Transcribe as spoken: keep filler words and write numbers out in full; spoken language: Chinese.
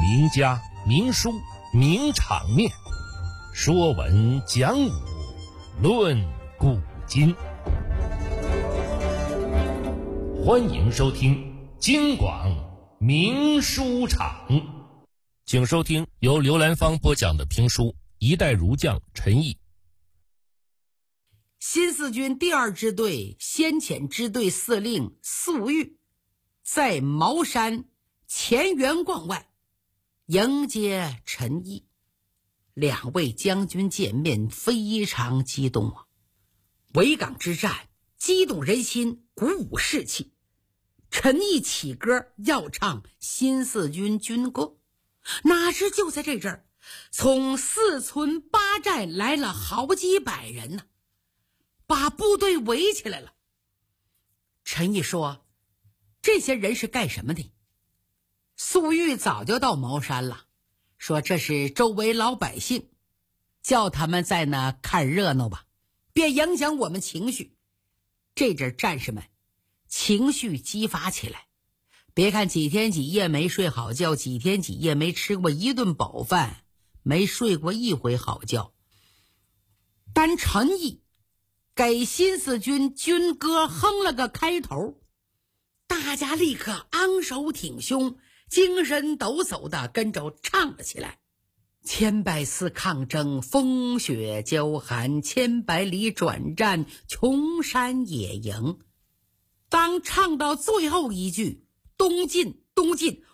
名家、名书、名场面，说文讲武，论古今。欢迎收听京广名书场，请收听由刘兰芳播讲的评书《一代儒将陈毅》。 新四军第二支队先遣支队司令粟裕在茅山乾元观外迎接陈毅，两位将军见面非常激动啊！围岗之战激动人心，鼓舞士气。陈毅起歌要唱新四军军歌，哪知就在这阵儿，从四村八寨来了好几百人呢、啊，把部队围起来了。陈毅说：“这些人是干什么的？”粟裕早就到茅山了，说这是周围老百姓，叫他们在那看热闹吧，别影响我们情绪。这阵战士们情绪激发起来，别看几天几夜没睡好觉，几天几夜没吃过一顿饱饭，没睡过一回好觉，但陈毅给新四军军歌哼了个开头，大家立刻昂首挺胸，精神抖擞地跟着唱了起来。千百次抗争，风雪骄寒，千百里转战，穷山野营。当唱到最后一句东进东进，